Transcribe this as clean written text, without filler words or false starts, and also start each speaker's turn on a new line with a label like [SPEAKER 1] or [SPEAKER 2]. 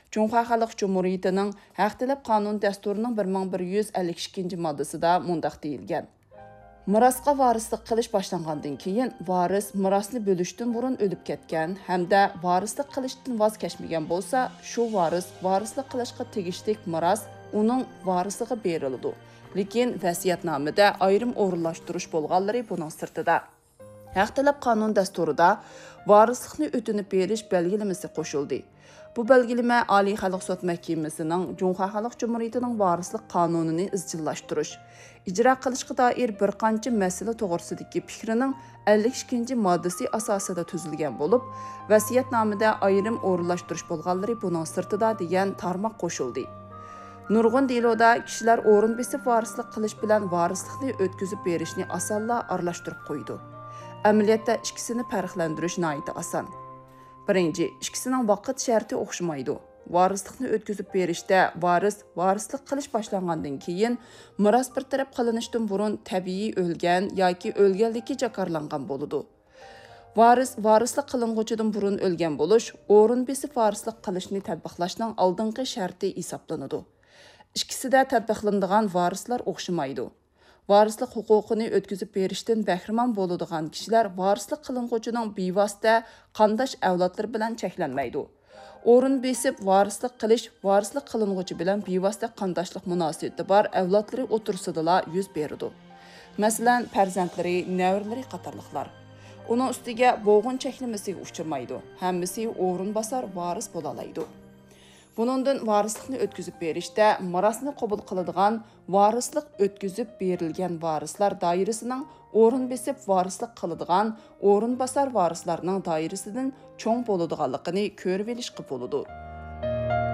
[SPEAKER 1] Cumhuriyet Xalq Cumhuriyetining Haq talab qonun dasturining 1152 moddasida mundaq deyilgan. Mirasqa varislik qilish boshlangandan keyin varis mirasni bo'lishdan burun o'lib ketgan hamda varislik qilishdan voz kechmagan bo'lsa, shu varis varislik qilishga tegishli miras uning varisiga beriladi. Lekin vasiyatnomada ayrim o'rinlashtirish bo'lganlari buning sirtida. Haq talab qonun dasturida varislikni o'tinib berish belgilamasi qo'shildi. Bu belgilama Oliy Xalq sud mahkamasining Cumhuriyet Xalq Cumhuriyetining varislik qonunini izchillashtirish, ijro qilishga doir bir qancha masala to'g'risidagi fikrining 52-moddasi asosida tuzilgan bo'lib, vasiyatnomada ayrim o'rinlashtirish bo'lganlari buning sirtida degan tarmoq qo'shildi. Nurg'un deloda kishilar o'rin besib varislik qilish bilan varislikni o'tkazib berishni osonla aralashtirib qo'ydi. Amaliyotda ikkisini farqlantirish nihoyat oson. Birinchi, ikkisining vaqt sharti o'xshamaydi. Varislikni o'tkazib berishda varislik qilish boshlangandan keyin miros bir taraf qilinishdan burun tabiiy o'lgan yoki o'lganligi jakarlangan bo'ladi. Varislik qiling'uchidan burun o'lgan bo'lish o'rin besib varislik qilishni tatbiqlashning oldingi sharti hisoblanadi. Ikkisida tatbiqlanadigan varislar o'xshamaydi. Varislik huquqini o'tkazib berishdan bahramon bo'ladigan kishilar varislik qiling'uchining bevosita qandosh avlodlari bilan cheklanmaydi. O'rin besib varislik qilish varislik qiling'uchi bilan bevosita qandoshlik munosabati bor avlodlari o'tirsidala yuz beradi. Masalan, farzandlari, nevaralari qatorliqlar. Uning ustiga bo'g'in cheklamasiga uchirmaydi. Hammasi o'rin bosar varis bo'la oladi. Bunundan varislikni o'tkazib berishda mirosni qabul qiladigan varislik o'tkazib berilgan varislar doirasining o'rin besib varislik qiladigan o'rin bosar varislarning doirasidan cho'ng bo'ladiganligini ko'rib olishga bo'ladi.